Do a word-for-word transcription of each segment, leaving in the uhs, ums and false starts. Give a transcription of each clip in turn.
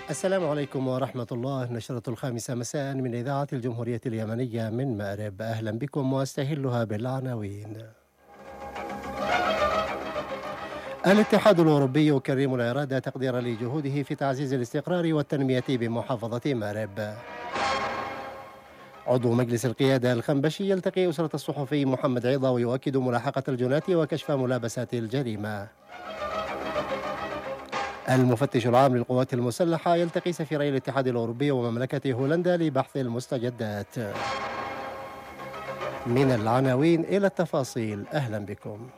السلام عليكم ورحمة الله. نشرة الخامسة مساء من إذاعة الجمهورية اليمنية من مأرب، أهلا بكم واستهلها بالعناوين. الاتحاد الأوروبي يكرم الإرادة تقديرا لجهوده في تعزيز الاستقرار والتنمية بمحافظة مأرب. عضو مجلس القيادة الخنبشي يلتقي أسرة الصحفي محمد عيضة ويؤكد ملاحقة الجناة وكشف ملابسات الجريمة. المفتش العام للقوات المسلحة يلتقي سفيري الاتحاد الأوروبي ومملكة هولندا لبحث المستجدات. من العناوين إلى التفاصيل، أهلا بكم.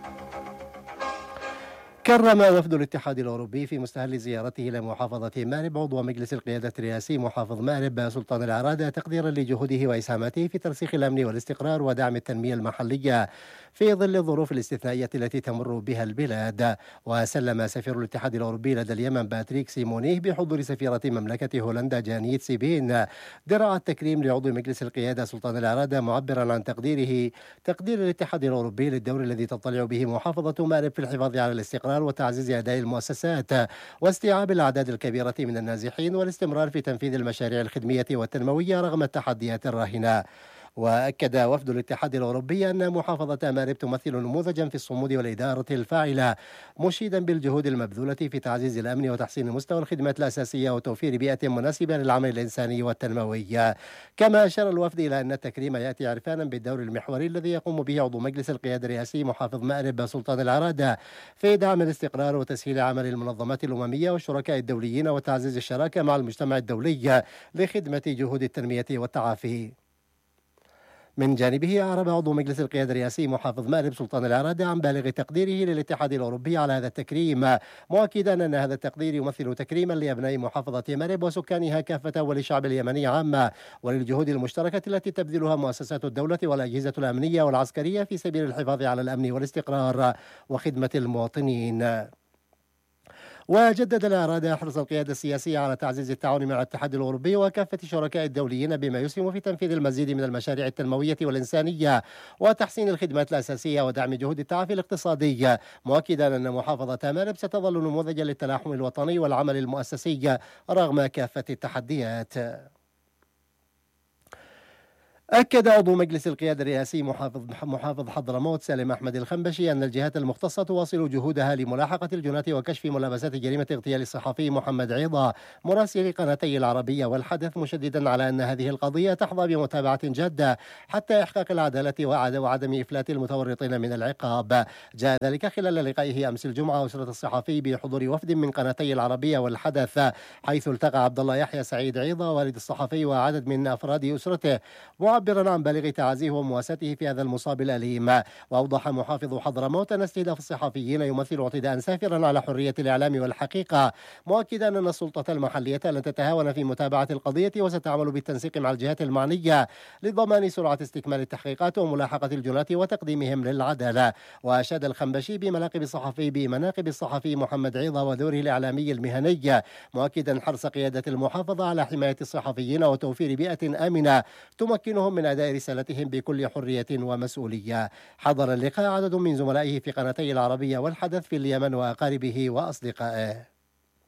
كرم وفد الاتحاد الأوروبي في مستهل زيارته إلى محافظة مأرب عضو مجلس القيادة الرئاسي محافظ مأرب سلطان العرادة تقديرا لجهوده وإسهاماته في ترسيخ الأمن والاستقرار ودعم التنمية المحلية في ظل الظروف الاستثنائية التي تمر بها البلاد. وسلم سفير الاتحاد الأوروبي لدى اليمن باتريك سيمونيه بحضور سفيرة مملكة هولندا جانيت سيبين درع التكريم لعضو مجلس القيادة سلطان العرادة، معبرا عن تقديره تقدير الاتحاد الأوروبي للدور الذي تطلع به محافظة مأرب في الحفاظ على الاستقرار وتعزيز أداء المؤسسات واستيعاب الأعداد الكبيرة من النازحين والاستمرار في تنفيذ المشاريع الخدمية والتنموية رغم التحديات الراهنة. وأكد وفد الاتحاد الأوروبي أن محافظة مأرب تمثل نموذجا في الصمود والإدارة الفاعلة، مشيدا بالجهود المبذولة في تعزيز الأمن وتحسين مستوى الخدمات الأساسية وتوفير بيئة مناسبة للعمل الإنساني والتنموي. كما أشار الوفد إلى أن التكريم يأتي عرفانا بالدور المحوري الذي يقوم به عضو مجلس القيادة الرئاسي محافظ مأرب سلطان العرادة في دعم الاستقرار وتسهيل عمل المنظمات الأممية والشركاء الدوليين وتعزيز الشراكة مع المجتمع الدولي لخدمة جهود التنمية والتعافي. من جانبه أعرب عضو مجلس القيادة الرئاسي محافظ مأرب سلطان العرادة عن بالغ تقديره للاتحاد الأوروبي على هذا التكريم، مؤكدا أن هذا التقدير يمثل تكريما لأبناء محافظة مأرب وسكانها كافة وللشعب اليمني عامة، وللجهود المشتركة التي تبذلها مؤسسات الدولة والأجهزة الأمنية والعسكرية في سبيل الحفاظ على الأمن والاستقرار وخدمة المواطنين. وجدد الإرادة حرص القيادة السياسية على تعزيز التعاون مع الاتحاد الأوروبي وكافة الشركاء الدوليين بما يسهم في تنفيذ المزيد من المشاريع التنموية والإنسانية وتحسين الخدمات الأساسية ودعم جهود التعافي الاقتصادي، مؤكدا أن محافظة مأرب ستظل نموذجا للتلاحم الوطني والعمل المؤسسي رغم كافة التحديات. أكد عضو مجلس القيادة الرئاسي محافظ محافظ حضرموت سالم أحمد الخنبشي أن الجهات المختصة تواصل جهودها لملاحقة الجناة وكشف ملابسات جريمة اغتيال الصحفي محمد عيضة مراسل قناتي العربية والحدث، مشددا على أن هذه القضية تحظى بمتابعة جادة حتى إحقاق العدالة وعدم إفلات المتورطين من العقاب. جاء ذلك خلال لقائه أمس الجمعة أسرة الصحفي بحضور وفد من قناتي العربية والحدث، حيث التقى عبد الله يحيى سعيد عيضة والد الصحفي وعدد من أفراد أسرته، معبرا عن بالغ تعازيه ومواساته في هذا المصاب الأليم. وأوضح محافظ حضرموت أن استهداف الصحفيين يمثل اعتداء سافرا على حرية الإعلام والحقيقة، مؤكدا أن السلطة المحلية لن تتهاون في متابعة القضية وستعمل بالتنسيق مع الجهات المعنية لضمان سرعة استكمال التحقيقات وملاحقة الجناة وتقديمهم للعدالة. وأشاد الخنبشي بمناقب الصحفي بمناقب الصحفي محمد عيضة ودوره الإعلامي المهني، مؤكدا حرص قيادة المحافظة على حماية الصحفيين وتوفير بيئة آمنة تمكنهم من أداء رسالتهم بكل حرية ومسؤولية. حضر اللقاء عدد من زملائه في قناتي العربية والحدث في اليمن وأقاربه وأصدقائه.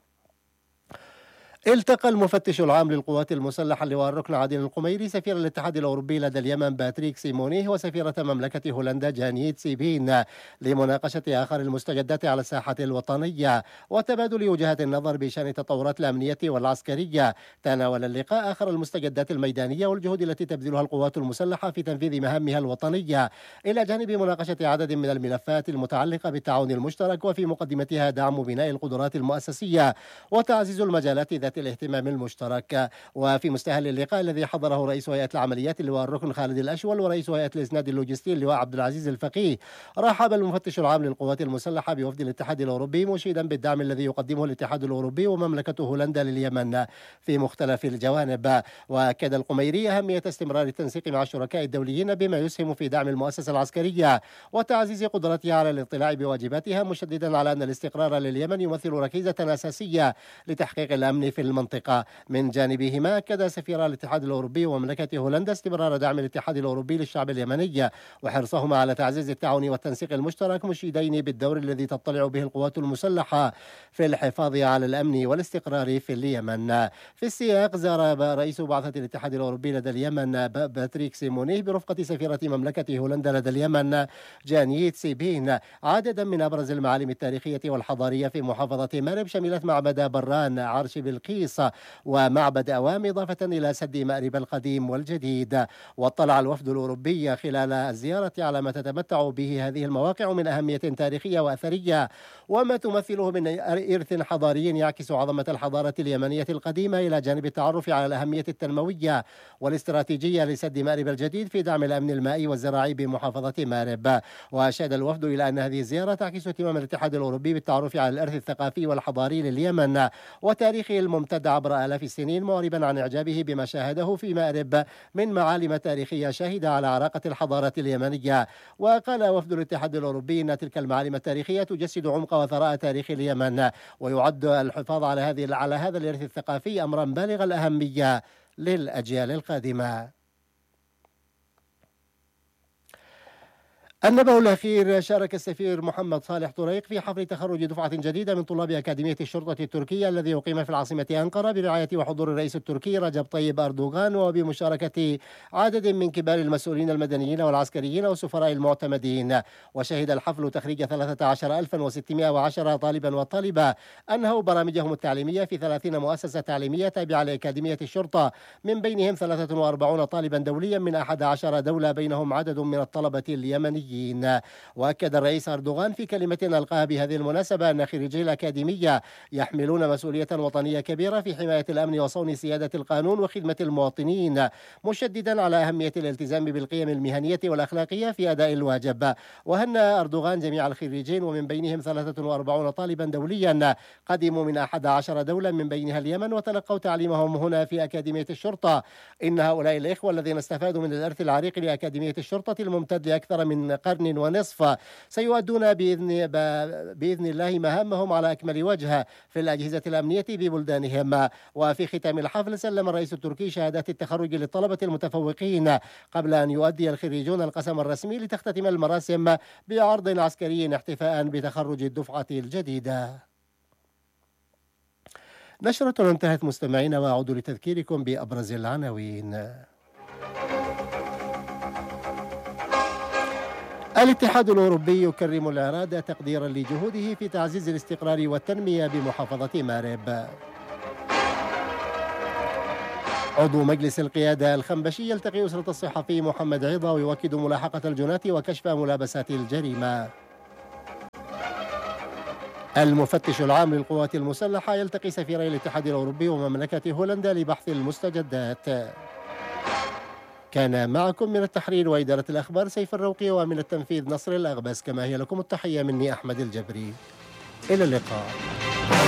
التقى المفتش العام للقوات المسلحة اللواء الركن عادل القميري سفير الاتحاد الأوروبي لدى اليمن باتريك سيمونيه وسفيرة مملكة هولندا جانيت سيبين لمناقشة آخر المستجدات على الساحة الوطنية وتبادل وجهات النظر بشأن التطورات الأمنية والعسكرية. تناول اللقاء آخر المستجدات الميدانية والجهود التي تبذلها القوات المسلحة في تنفيذ مهامها الوطنية، إلى جانب مناقشة عدد من الملفات المتعلقة بالتعاون المشترك، وفي مقدمتها دعم بناء القدرات المؤسسية وتعزيز المجالات ذات الاهتمام المشترك. وفي مستهل اللقاء الذي حضره رئيس هيئة العمليات اللواء الركن خالد الأشول ورئيس هيئة الإسناد اللوجستي اللواء عبد العزيز الفقيه، رحب المفتش العام للقوات المسلحة بوفد الاتحاد الأوروبي، مشيدا بالدعم الذي يقدمه الاتحاد الأوروبي ومملكة هولندا لليمن في مختلف الجوانب. وأكد القميري أهمية استمرار التنسيق مع الشركاء الدوليين بما يسهم في دعم المؤسسة العسكرية وتعزيز قدرتها على الاطلاع بواجباتها، مشددا على أن الاستقرار لليمن يمثل ركيزة أساسية لتحقيق الأمن في في المنطقة. من جانبهما أكد سفير الاتحاد الأوروبي ومملكة هولندا استمرار دعم الاتحاد الأوروبي للشعب اليمني وحرصهما على تعزيز التعاون والتنسيق المشترك، مشيدين بالدور الذي تطلع به القوات المسلحة في الحفاظ على الأمن والاستقرار في اليمن. في السياق، زار رئيس بعثة الاتحاد الأوروبي لدى اليمن باتريك سيمونيه برفقة سفيرة مملكة هولندا لدى اليمن جانيت سيبين عددا من أبرز المعالم التاريخية والحضارية في محافظة مأرب، شملت معبد بران عرش بلقيس ومعبد أوام، إضافة إلى سد مأرب القديم والجديد. واطلع الوفد الأوروبي خلال الزيارة على ما تتمتع به هذه المواقع من أهمية تاريخية وأثرية، وما تمثله من إرث حضاري يعكس عظمة الحضارة اليمنية القديمة، إلى جانب التعرف على الأهمية التنموية والاستراتيجية لسد مأرب الجديد في دعم الأمن المائي والزراعي بمحافظة مأرب. وأشاد الوفد إلى أن هذه الزيارة تعكس اهتمام الاتحاد الأوروبي بالتعرف على الإرث الثقافي والحضاري لليمن وتاريخه الممتد عبر آلاف السنين، معربا عن إعجابه بما شاهده في مأرب من معالم تاريخية شاهدة على عراقة الحضارة اليمنية. وقال وفد الاتحاد الأوروبي أن تلك المعالم التاريخية تجسد عمق وثراء تاريخ اليمن، ويعد الحفاظ على هذه على هذا الإرث الثقافي أمرا بالغ الأهمية للأجيال القادمة. النبأ الأخير: شارك السفير محمد صالح طريق في حفل تخرج دفعة جديدة من طلاب أكاديمية الشرطة التركية الذي يقيم في العاصمة أنقرة برعاية وحضور الرئيس التركي رجب طيب أردوغان، وبمشاركة عدد من كبار المسؤولين المدنيين والعسكريين والسفراء المعتمدين. وشهد الحفل تخريج ثلاثة عشر ألفا وستمائة وعشرة طالبا وطالبة أنهوا برامجهم التعليمية في ثلاثين مؤسسة تعليمية تابعة لأكاديمية الشرطة، من بينهم ثلاثة وأربعين طالبا دوليا من أحد عشر دولة، بينهم عدد من الطلبة اليمنيين. وأكد الرئيس أردوغان في كلمة ألقاها بهذه المناسبة أن خريجي الأكاديمية يحملون مسؤولية وطنية كبيرة في حماية الأمن وصون سيادة القانون وخدمة المواطنين، مشددا على أهمية الالتزام بالقيم المهنية والأخلاقية في أداء الواجب. وهنأ أردوغان جميع الخريجين، ومن بينهم ثلاثة وأربعين طالبا دوليا قدموا من أحد عشر دولة من بينها اليمن وتلقوا تعليمهم هنا في أكاديمية الشرطة. إن هؤلاء الإخوة الذين استفادوا من الإرث العريق لأكاديمية الشرطة الممتد لأكثر من قرن ونصف سيؤدون بإذن, بإذن الله مهامهم على أكمل وجه في الأجهزة الأمنية ببلدانهم. وفي ختام الحفل سلم الرئيس التركي شهادات التخرج للطلبة المتفوقين، قبل أن يؤدي الخريجون القسم الرسمي لتختتم المراسم بعرض عسكري احتفاء بتخرج الدفعة الجديدة. نشرة انتهت مستمعينا، وأعود لتذكيركم بأبرز العناوين. الاتحاد الأوروبي يكرم العراده تقديرا لجهوده في تعزيز الاستقرار والتنمية بمحافظة مأرب. عضو مجلس القيادة الخنبشي يلتقي أسرة الصحفي محمد عيضة ويؤكد ملاحقة الجناة وكشف ملابسات الجريمة. المفتش العام للقوات المسلحة يلتقي سفيري الاتحاد الأوروبي ومملكة هولندا لبحث المستجدات. كان معكم من التحرير وإدارة الأخبار سيف الروقي، ومن التنفيذ نصر الأغبس. كما هي لكم التحية مني أحمد الجبري، إلى اللقاء.